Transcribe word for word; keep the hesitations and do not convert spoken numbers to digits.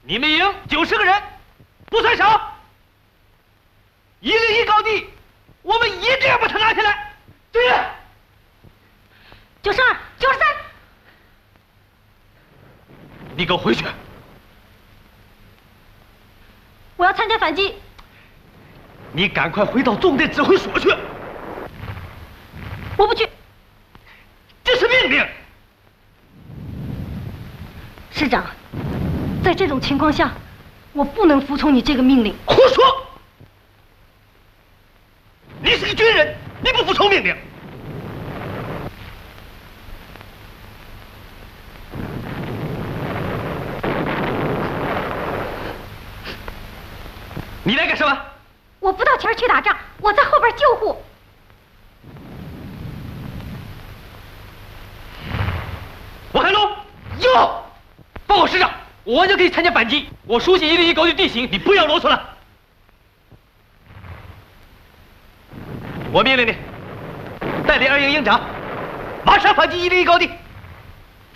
你们营九十个人，不算少。一零一高地，我们一定要把它拿下来。对了， 九十二、九十三， 你给我回去。 我要参加反击。 你赶快回到纵队指挥所去。 我不去。 这是命令。 师长，在这种情况下，我不能服从你这个命令。 胡说！你是个军人，你不服从命令。你来干什么？ 我不到前儿去打仗，我在后边救护。 我海龙，哟，报告师长，我完全可以参加反击。我熟悉一零一高地地形，你不要啰嗦了。我命令你，带领二营营长，马上反击一零一高地。